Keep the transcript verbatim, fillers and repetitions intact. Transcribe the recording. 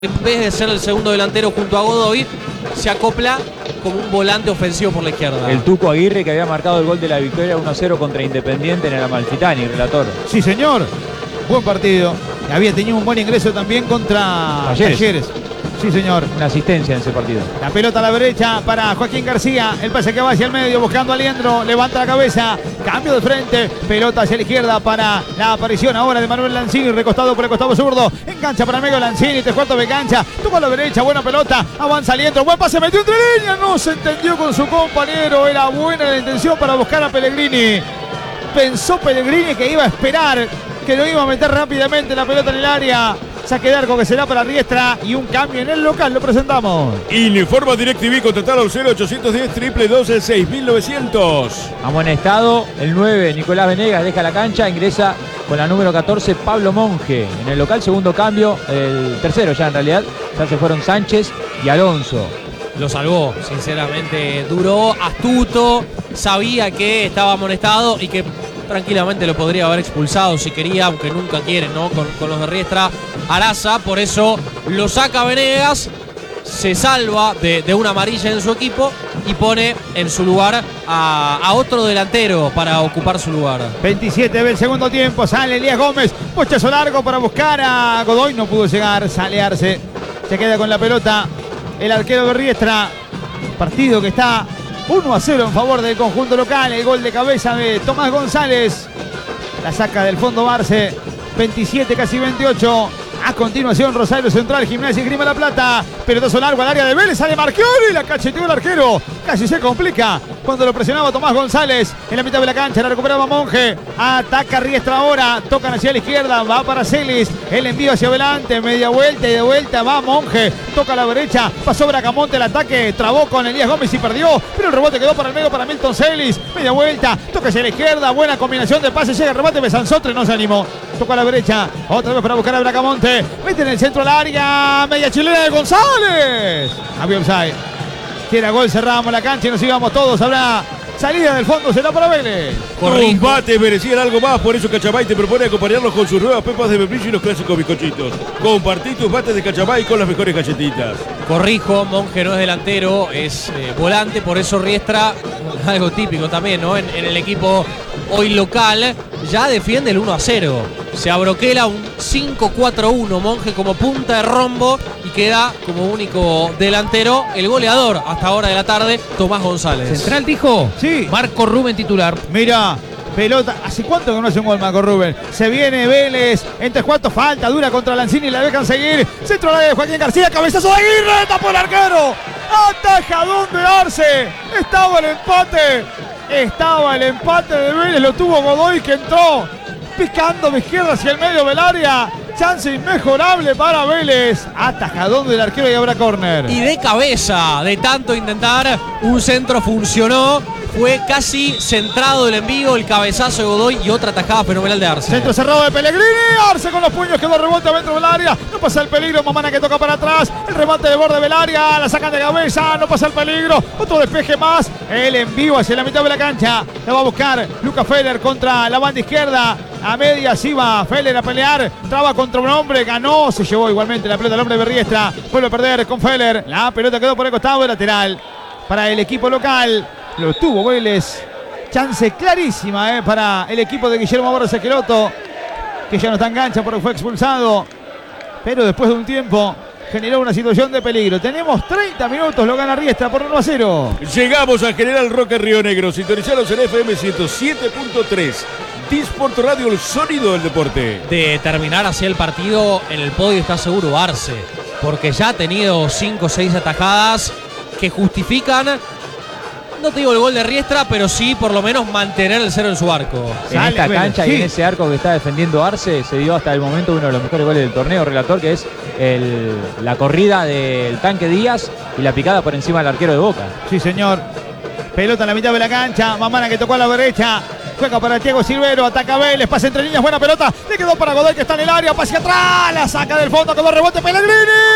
En vez de ser el segundo delantero junto a Godoy, se acopla como un volante ofensivo por la izquierda. El Tuco Aguirre, que había marcado el gol de la victoria uno a cero contra Independiente en el Amalfitani, relator. Sí, señor. Buen partido. Había tenido un buen ingreso también contra Talleres. Talleres. Sí, señor. Una asistencia en ese partido. La pelota a la derecha para Joaquín García. El pase que va hacia el medio buscando a Liendro. Levanta la cabeza. Cambio de frente. Pelota hacia la izquierda para la aparición ahora de Manuel Lanzini. Recostado por el costado zurdo. Engancha para el medio Lanzini. Tres cuartos de cancha. Toma a la derecha. Buena pelota. Avanza Liendro. Buen pase. Metió entre líneas. No se entendió con su compañero. Era buena la intención para buscar a Pellegrini. Pensó Pellegrini que iba a esperar, que lo iba a meter rápidamente la pelota en el área. Saque de arco que será para Riestra y un cambio en el local. Lo presentamos. Informa DirecTV, contratar al cero ochocientos diez, triple doce, seis mil novecientos. Amonestado, el nueve, Nicolás Venegas, deja la cancha, ingresa con la número catorce, Pablo Monge. En el local, segundo cambio, el tercero ya en realidad. Ya se fueron Sánchez y Alonso. Lo salvó, sinceramente. Duró, astuto, sabía que estaba amonestado y que tranquilamente lo podría haber expulsado si quería, aunque nunca quiere, ¿no? Con, con los de Riestra, Araza, por eso lo saca Venegas, se salva de, de una amarilla en su equipo y pone en su lugar a, a otro delantero para ocupar su lugar. veintisiete del segundo tiempo, sale Elías Gómez, pochazo largo para buscar a Godoy, no pudo llegar, sale Arce, se queda con la pelota el arquero de Riestra, partido que está uno a cero en favor del conjunto local. El gol de cabeza de Tomás González. La saca del fondo Barce. veintisiete, casi veintiocho. A continuación, Rosario Central, Gimnasia y Grima La Plata. Pelotazo largo al área de Vélez. Sale Marchiori. La cacheteó el arquero. Casi se complica cuando lo presionaba Tomás González. En la mitad de la cancha la recuperaba Monge. Ataca Riestra ahora. Tocan hacia la izquierda. Va para Celis. El envío hacia adelante. Media vuelta y de vuelta va Monge. Toca a la derecha. Pasó Bracamonte el ataque. Trabó con Elías Gómez y perdió. Pero el rebote quedó para el medio para Milton Celis. Media vuelta. Toca hacia la izquierda. Buena combinación de pases. Llega el remate de Sansotre. No se animó. Toca a la derecha. Otra vez para buscar a Bracamonte. Mete en el centro al área. Media chilena de González. Había offside. Si era gol, cerrábamos la cancha y nos íbamos todos. Habrá salida del fondo, será para Vélez. Combate, merecían algo más, por eso Cachabay te propone acompañarlos con sus nuevas pepas de membrillo y los clásicos bizcochitos. Compartí tus bates de Cachabay con las mejores galletitas. Corrijo, Monge no es delantero, es eh, volante, por eso Riestra, algo típico también, ¿no? En, en el equipo hoy local, ya defiende el uno a cero. Se abroquela un cinco cuatro uno, Monge como punta de rombo y queda como único delantero el goleador hasta ahora de la tarde, Tomás González. Central dijo, sí. Marco Rubén titular. Mira, pelota. ¿Hace cuánto que no hace un gol Marco Rubén? Se viene Vélez. En tres cuartos falta. Dura contra Lanzini y la dejan seguir. Centro al área de Joaquín García. Cabezazo de Aguirre. Tapó el arquero. Atajadón de Arce. Estaba el empate. Estaba el empate de Vélez. Lo tuvo Godoy que entró picando de izquierda hacia el medio del área. Chance inmejorable para Vélez. Atajadón del arquero y habrá córner. Y de cabeza, de tanto intentar, un centro funcionó. Fue casi centrado el envío, el cabezazo de Godoy y otra tajada fenomenal de Arce. Centro cerrado de Pellegrini. Arce con los puños, quedó rebote dentro del área. No pasa el peligro. Mamana que toca para atrás. El remate de borde del área. La sacan de cabeza. No pasa el peligro. Otro despeje más. El envío hacia la mitad de la cancha. La va a buscar Lucas Feller contra la banda izquierda. A medias iba Feller a pelear. Traba contra un hombre. Ganó. Se llevó igualmente la pelota al hombre de Riestra. Vuelve a perder con Feller. La pelota quedó por el costado de lateral para el equipo local. Lo tuvo Vélez. Chance clarísima eh, para el equipo de Guillermo Borges Esqueloto, que ya no está en cancha porque fue expulsado. Pero después de un tiempo generó una situación de peligro. Tenemos treinta minutos, lo gana Riestra por uno a cero. Llegamos a General Roca Río Negro. Sintonizados en F M ciento siete punto tres. Disport Radio, el sonido del deporte. De terminar así el partido, en el podio está seguro Arce, porque ya ha tenido cinco o seis atajadas que justifican, no te digo el gol de Riestra, pero sí por lo menos mantener el cero en su arco. En Sale, esta Vélez, cancha sí. y en ese arco que está defendiendo Arce se dio hasta el momento uno de los mejores goles del torneo, relator, que es el, la corrida del tanque Díaz y la picada por encima del arquero de Boca. Sí, señor. Pelota en la mitad de la cancha. Mamana que tocó a la derecha. Juega para Thiago Silvero. Ataca Vélez. Pasa entre líneas. Buena pelota. Le quedó para Godoy que está en el área. Pase atrás. La saca del fondo. Quedó rebote. Pellegrini.